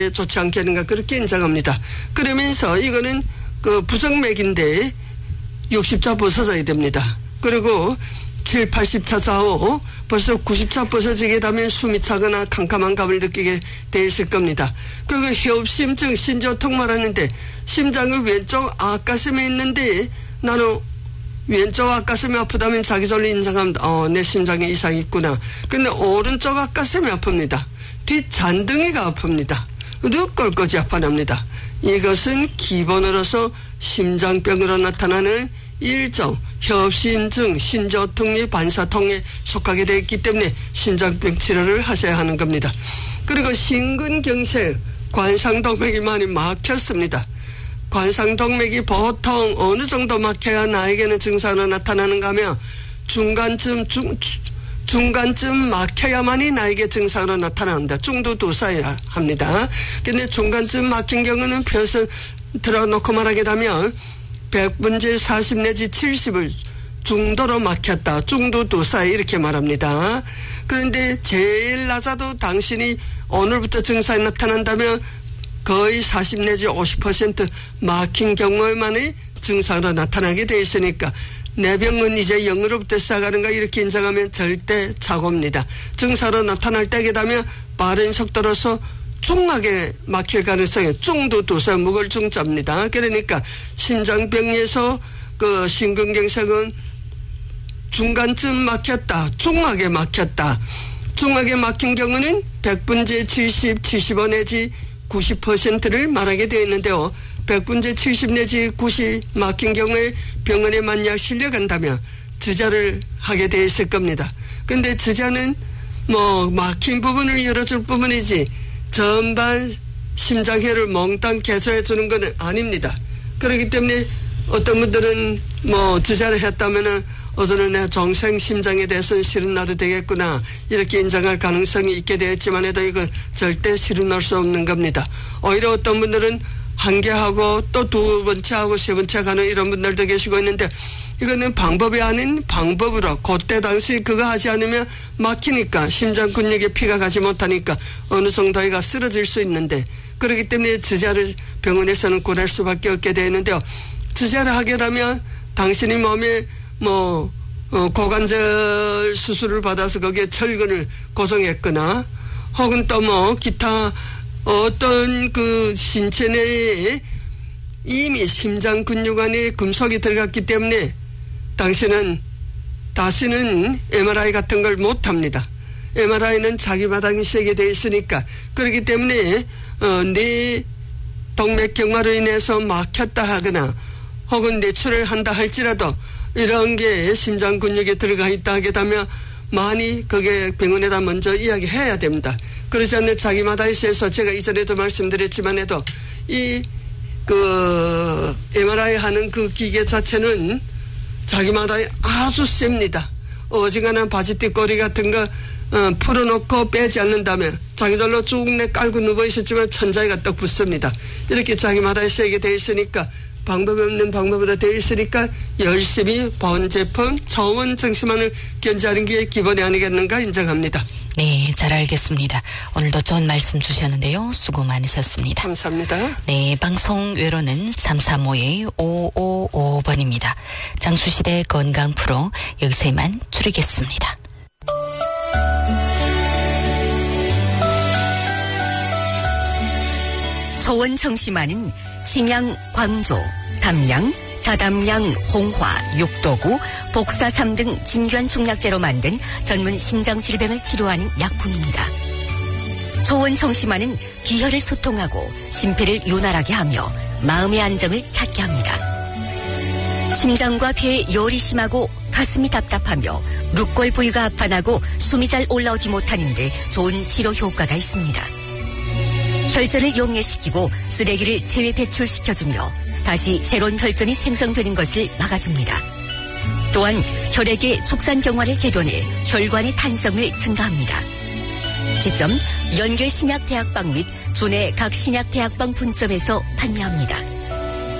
좋지 않겠는가 그렇게 인정합니다. 그러면서 이거는 그 부정맥인데 60차 벗어져야 됩니다. 그리고 7, 80차 좌우 벌써 90차 벗어지게 되면 숨이 차거나 캄캄한 감을 느끼게 돼 있을 겁니다. 그리고 해op심증 신저통 말하는데 심장이 왼쪽 앞가슴에 있는데 나는 왼쪽 앞가슴이 아프다면 자기절로 인정합니다. 내 심장에 이상이 있구나. 근데 오른쪽 앞가슴이 아픕니다. 뒷잔등이가 아픕니다. 르 꼴꼬지 아파납니다. 이것은 기본으로서 심장병으로 나타나는 일종 협심증, 신저통의 반사통에 속하게 되어 있기 때문에 심장병 치료를 하셔야 하는 겁니다. 그리고 심근경색, 관상동맥이 많이 막혔습니다. 관상동맥이 보통 어느 정도 막혀야 나에게는 증상으로 나타나는가 하면 중간쯤 막혀야만이 나에게 증상으로 나타납니다. 중두두사이라 합니다. 근데 중간쯤 막힌 경우는 벼슬 들어놓고 말하게 되면 100분의 40 내지 70을 중도로 막혔다. 중두두사이 이렇게 말합니다. 그런데 제일 낮아도 당신이 오늘부터 증상이 나타난다면 거의 40 내지 50% 막힌 경우에만이 증상으로 나타나게 돼 있으니까 내 병은 이제 0으로부터 시작하는가 이렇게 인정하면 절대 착오입니다. 증상으로 나타날 때게 되면 빠른 속도로서 중하게 막힐 가능성이 중두두사 무글중자입니다. 그러니까 심장병에서 그 심근경색은 중간쯤 막혔다. 중하게 막혔다. 중하게 막힌 경우는 100분의 70, 75 내지 90%를 말하게 되어 있는데요. 100분의 70 내지 90 막힌 경우에 병원에 만약 실려간다면 지자를 하게 되어 있을 겁니다. 그런데 지자는 뭐 막힌 부분을 열어줄 뿐이지 전반 심장혈을 몽땅 개소해 주는 건 아닙니다. 그렇기 때문에 어떤 분들은 뭐 지자를 했다면은 어서는 내 정생 심장에 대해서는 실은 나도 되겠구나 이렇게 인정할 가능성이 있게 되었지만 해도 이건 절대 실은 날 수 없는 겁니다. 오히려 어떤 분들은 한 개 하고 또 두 번째 하고 세 번째 가는 이런 분들도 계시고 있는데 이거는 방법이 아닌 방법으로 그때 당시 그거 하지 않으면 막히니까 심장 근육에 피가 가지 못하니까 어느 정도가 쓰러질 수 있는데 그렇기 때문에 지자를 병원에서는 권할 수밖에 없게 되는데요. 지자를 하게 되면 당신이 몸에 뭐 고관절 수술을 받아서 거기에 철근을 고정했거나 혹은 또 뭐 기타 어떤 그 신체 내에 이미 심장 근육 안에 금속이 들어갔기 때문에 당신은 다시는 MRI 같은 걸 못합니다. MRI는 자기 마당이 세게 되어 있으니까 그렇기 때문에 네 동맥경화로 인해서 막혔다 하거나 혹은 내출을 한다 할지라도 이런 게 심장 근육에 들어가 있다 하게 되면 많이 그게 병원에다 먼저 이야기해야 됩니다. 그렇지 않는 자기 마당에 세서 제가 이전에도 말씀드렸지만 해도 이 그 MRI 하는 그 기계 자체는 자기마다 아주 셉니다. 어지간한 바지띠 꼬리 같은 거 풀어놓고 빼지 않는다면 자기절로 쭉 내 깔고 누워있었지만 천장에가 떡 붙습니다. 이렇게 자기마다 세게 되어 있으니까 방법이 없는 방법으로 되어 있으니까 열심히 본 제품 저온 정신만을 견제하는 게 기본이 아니겠는가 인정합니다. 네, 잘 알겠습니다. 오늘도 좋은 말씀 주셨는데요. 수고 많으셨습니다. 감사합니다. 네, 방송 외로는 335-5555번입니다. 장수시대 건강 프로 여기서 이만 줄이겠습니다. 저온 청심환은 침양, 광조, 담양, 자담양, 홍화, 육도구, 복사삼 등 진귀한 중약재로 만든 전문 심장질병을 치료하는 약품입니다. 저온 청심환은 기혈을 소통하고 심폐를 윤활하게 하며 마음의 안정을 찾게 합니다. 심장과 폐에 열이 심하고 가슴이 답답하며 룩골 부위가 아파나고 숨이 잘 올라오지 못하는데 좋은 치료 효과가 있습니다. 혈전을 용해시키고 쓰레기를 체외 배출시켜주며 다시 새로운 혈전이 생성되는 것을 막아줍니다. 또한 혈액의 축산경화를 개변해 혈관의 탄성을 증가합니다. 지점 연결신약대학방 및 주내 각 신약대학방 분점에서 판매합니다.